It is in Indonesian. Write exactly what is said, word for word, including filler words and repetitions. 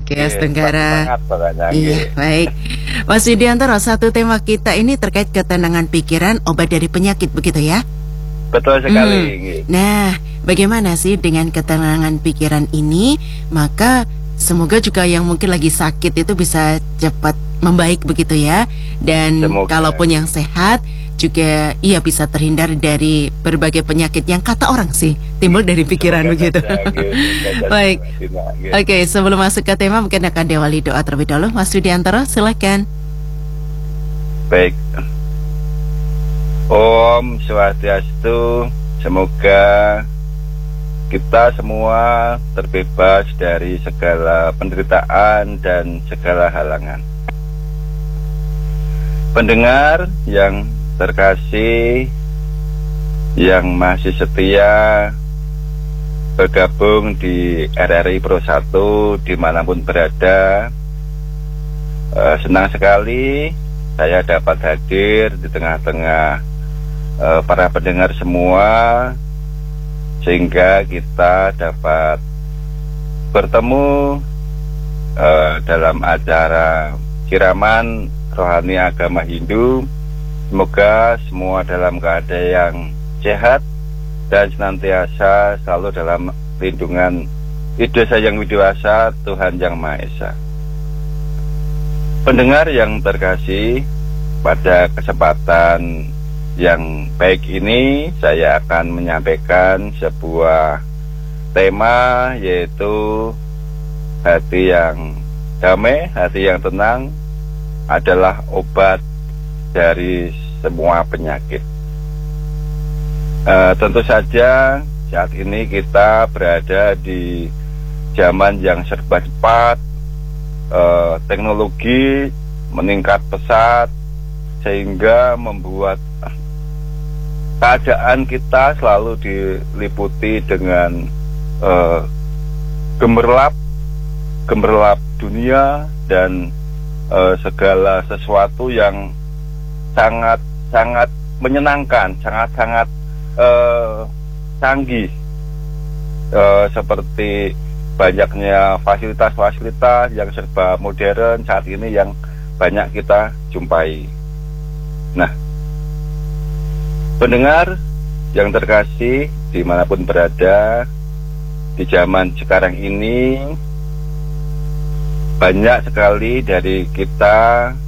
Oke, Nggih, Tenggara. semangat pokoknya Iya, nggih. baik. Mas Widiantoro, satu tema kita ini terkait ketenangan pikiran, obat dari penyakit, begitu ya? Betul sekali Hmm. nggih. Nah, bagaimana sih dengan ketenangan pikiran ini? Maka semoga juga yang mungkin lagi sakit itu bisa cepat membaik begitu ya. Dan Semoga. kalaupun yang sehat juga ia bisa terhindar dari berbagai penyakit yang kata orang sih timbul dari pikiran Semoga begitu. saja, nggih, semoga saja, Baik. Mbak Dina, nggih. Oke, sebelum masuk ke tema mungkin akan diawali doa terlebih dahulu. Mas Widiantoro, silakan. Baik. Om Swastiastu, semoga kita semua terbebas dari segala penderitaan dan segala halangan. Pendengar yang terkasih, yang masih setia bergabung di R R I Pro satu dimanapun berada, uh, senang sekali saya dapat hadir di tengah-tengah uh, para pendengar semua, sehingga kita dapat bertemu uh, dalam acara siraman rohani agama Hindu. Semoga semua dalam keadaan yang sehat dan senantiasa selalu dalam lindungan Idesa Yang Widiwasa, Tuhan Yang Maha Esa. Pendengar yang terkasih, pada kesempatan yang baik ini saya akan menyampaikan sebuah tema, yaitu hati yang damai, hati yang tenang adalah obat dari semua penyakit. Uh, tentu saja saat ini kita berada di zaman yang serba cepat, uh, teknologi meningkat pesat, sehingga membuat keadaan kita selalu diliputi dengan uh, gemerlap, gemerlap dunia dan uh, segala sesuatu yang sangat-sangat menyenangkan, sangat-sangat Uh, canggih, uh, seperti banyaknya fasilitas-fasilitas yang serba modern saat ini yang banyak kita jumpai. Nah, pendengar yang terkasih dimanapun berada, di zaman sekarang ini banyak sekali dari kita